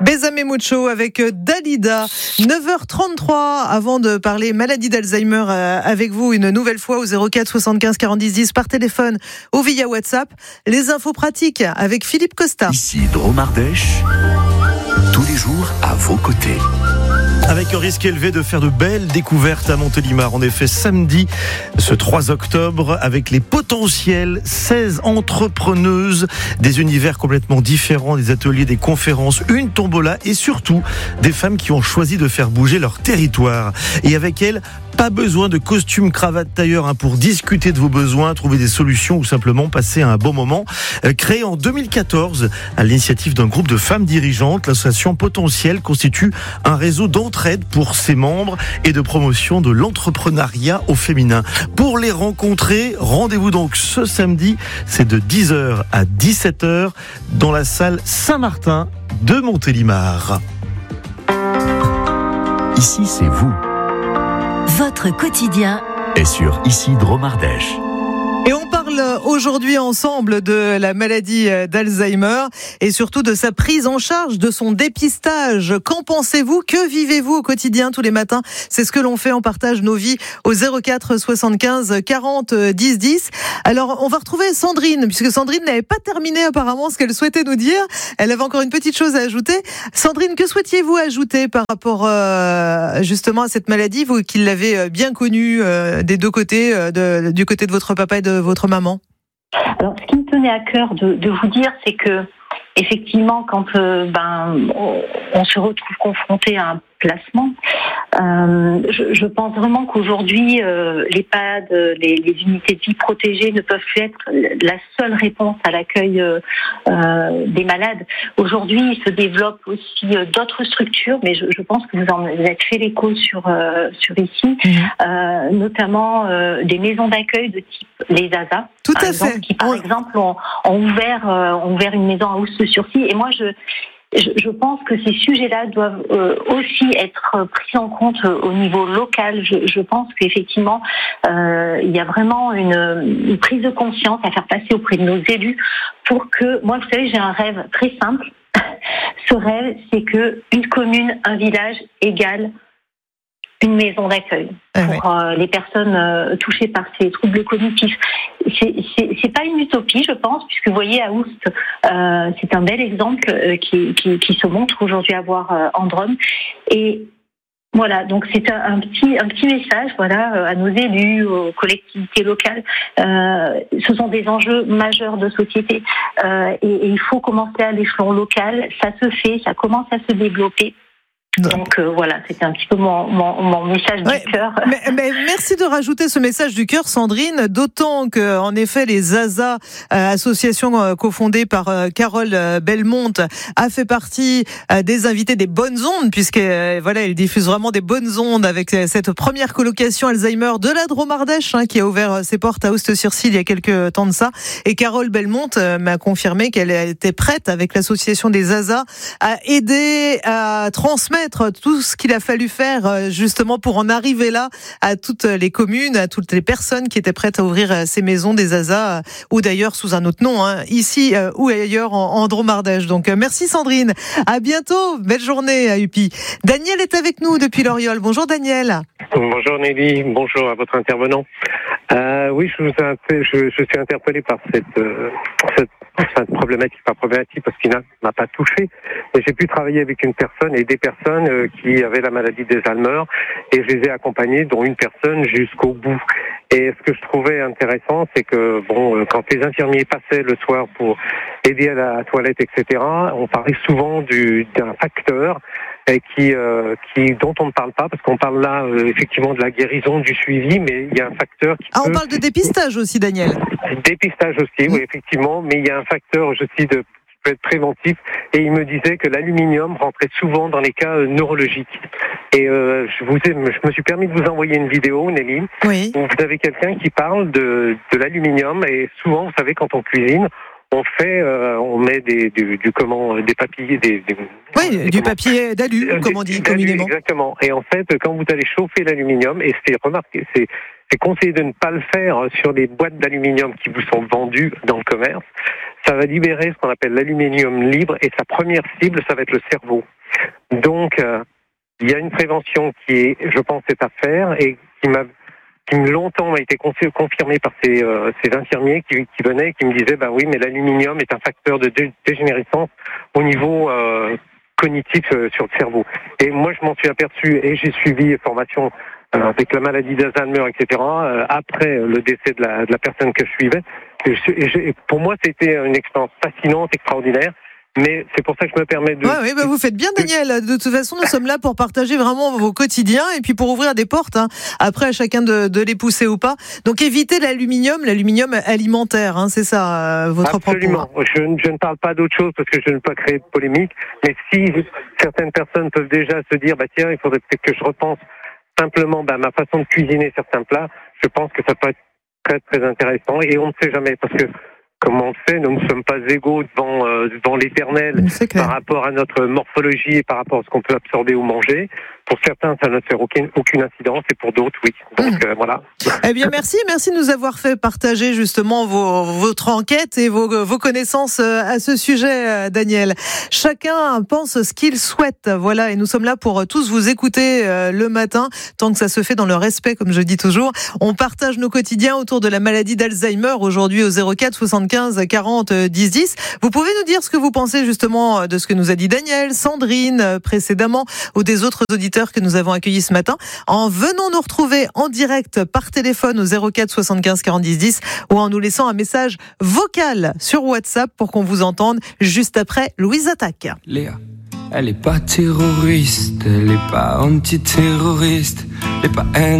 Besame Mucho avec Dalida. 9h33, avant de parler maladie d'Alzheimer avec vous une nouvelle fois au 04 75 40 10 10 par téléphone ou via WhatsApp. Les infos pratiques avec Philippe Costa. Ici Dromardèche, tous les jours à vos côtés. Avec un risque élevé de faire de belles découvertes à Montélimar. En effet, samedi, ce 3 octobre, avec les potentiels 16 entrepreneuses, des univers complètement différents, des ateliers, des conférences, une tombola et surtout des femmes qui ont choisi de faire bouger leur territoire. Et avec elles, pas besoin de costume, cravate, tailleur pour discuter de vos besoins, trouver des solutions ou simplement passer un bon moment. Créée en 2014 à l'initiative d'un groupe de femmes dirigeantes, l'association Potentiel constitue un réseau d'entraide pour ses membres et de promotion de l'entrepreneuriat au féminin. Pour les rencontrer, rendez-vous donc ce samedi, c'est de 10h à 17h dans la salle Saint-Martin de Montélimar. Ici, c'est vous. Votre quotidien Et sur Ici Dromardèche. Et on parle aujourd'hui ensemble de la maladie d'Alzheimer et surtout de sa prise en charge, de son dépistage. Qu'en pensez-vous ? Que vivez-vous au quotidien tous les matins ? C'est ce que l'on fait, on partage nos vies au 04 75 40 10 10. Alors on va retrouver Sandrine, puisque Sandrine n'avait pas terminé apparemment ce qu'elle souhaitait nous dire. Elle avait encore une petite chose à ajouter. Sandrine, que souhaitiez-vous ajouter par rapport justement à cette maladie, vous qui l'avez bien connue des deux côtés, du côté de votre papa et de votre maman ? Alors, ce qui me tenait à cœur de vous dire, c'est que effectivement, quand on se retrouve confronté à un placement, je pense vraiment qu'aujourd'hui, l'EHPAD, les unités de vie protégées ne peuvent plus être la seule réponse à l'accueil des malades. Aujourd'hui, il se développe aussi d'autres structures, mais je pense que vous en avez fait l'écho sur ici, notamment des maisons d'accueil de type les ASA. Tout à fait. Qui, par exemple, ont ouvert une maison à Oust-sur-Sil. Et moi, je pense que ces sujets-là doivent aussi être pris en compte au niveau local. Je pense qu'effectivement, il y a vraiment une prise de conscience à faire passer auprès de nos élus pour que, moi, vous savez, j'ai un rêve très simple. Ce rêve, c'est que une commune, un village égale une maison d'accueil pour les personnes touchées par ces troubles cognitifs. C'est pas une utopie, je pense, puisque vous voyez à Oust, c'est un bel exemple qui se montre aujourd'hui à voir en Drôme. Et voilà, donc c'est un petit message, voilà, à nos élus, aux collectivités locales. Ce sont des enjeux majeurs de société, et il faut commencer à l'échelon local. Ça se fait, ça commence à se développer. Donc voilà, c'était un petit peu mon message du cœur. Mais merci de rajouter ce message du cœur, Sandrine, d'autant que en effet les ASA, association cofondée par Carole Belmonte, a fait partie des invités des bonnes ondes, puisque voilà, elle diffuse vraiment des bonnes ondes avec cette première colocation Alzheimer de la Dromardèche, qui a ouvert ses portes à Oust-sur-Sil il y a quelques temps de ça. Et Carole Belmonte m'a confirmé qu'elle était prête avec l'association des ASA à aider à transmettre tout ce qu'il a fallu faire justement pour en arriver là à toutes les communes, à toutes les personnes qui étaient prêtes à ouvrir ces maisons des ASA, ou d'ailleurs sous un autre nom, ici ou ailleurs en Dromardèche. Donc merci Sandrine, à bientôt, belle journée à UPI. Daniel est avec nous depuis l'Oriole. Bonjour Daniel. Bonjour Nelly, bonjour à votre intervenant. Oui, je suis interpellé par cette problématique parce qu'il m'a pas touché. Et j'ai pu travailler avec une personne et des personnes qui avaient la maladie d'Alzheimer et je les ai accompagnés, dont une personne jusqu'au bout. Et ce que je trouvais intéressant, c'est que quand les infirmiers passaient le soir pour aider à la toilette, etc., on parlait souvent d'un facteur dont on ne parle pas, parce qu'on parle là effectivement de la guérison, du suivi, mais il y a un facteur qui on parle de dépistage aussi, Daniel. Dépistage aussi, oui, effectivement, mais il y a un facteur aussi qui peut être préventif, et il me disait que l'aluminium rentrait souvent dans les cas neurologiques. Et je me suis permis de vous envoyer une vidéo, Nelly, oui, où vous avez quelqu'un qui parle de l'aluminium, et souvent, vous savez, quand on cuisine, on met des papiers, du papier d'alu, comme on dit communément. Exactement. Et en fait, quand vous allez chauffer l'aluminium, et c'est c'est conseillé de ne pas le faire sur les boîtes d'aluminium qui vous sont vendues dans le commerce. Ça va libérer ce qu'on appelle l'aluminium libre et sa première cible, ça va être le cerveau. Donc, il y a une prévention qui est, je pense, est à faire et qui longtemps m'a été confirmée par ces infirmiers qui venaient et qui me disaient, bah oui, mais l'aluminium est un facteur de dégénérescence au niveau cognitif sur le cerveau. Et moi, je m'en suis aperçu et j'ai suivi formation avec la maladie d'Alzheimer, etc. Après le décès de la personne que je suivais. Et pour moi, c'était une expérience fascinante, extraordinaire. Mais c'est pour ça que je me permets de... Oui, vous faites bien, Daniel. De toute façon, nous sommes là pour partager vraiment vos quotidiens et puis pour ouvrir des portes. Après, à chacun de les pousser ou pas. Donc, évitez l'aluminium alimentaire. C'est ça, votre propos. Absolument. Je ne parle pas d'autre chose parce que je ne veux pas créer de polémique. Mais si certaines personnes peuvent déjà se dire, tiens, il faudrait peut-être que je repense simplement ma façon de cuisiner certains plats, je pense que ça peut être très, très intéressant. Et on ne sait jamais parce que, comme on le sait, nous ne sommes pas égaux devant l'éternel par rapport à notre morphologie et par rapport à ce qu'on peut absorber ou manger. Pour certains, ça ne fait aucune incidence et pour d'autres, oui. Donc, voilà. Eh bien, merci de nous avoir fait partager justement votre enquête et vos connaissances à ce sujet, Daniel. Chacun pense ce qu'il souhaite, voilà, et nous sommes là pour tous vous écouter le matin, tant que ça se fait dans le respect, comme je dis toujours. On partage nos quotidiens autour de la maladie d'Alzheimer aujourd'hui au 04 75 40 10 10. Vous pouvez nous dire ce que vous pensez justement de ce que nous a dit Daniel, Sandrine précédemment, ou des autres auditeurs que nous avons accueillis ce matin, en venant nous retrouver en direct par téléphone au 04 75 40 10 10 ou en nous laissant un message vocal sur WhatsApp pour qu'on vous entende juste après Louise Attaque. Léa, elle est pas terroriste, elle est pas antiterroriste, elle est pas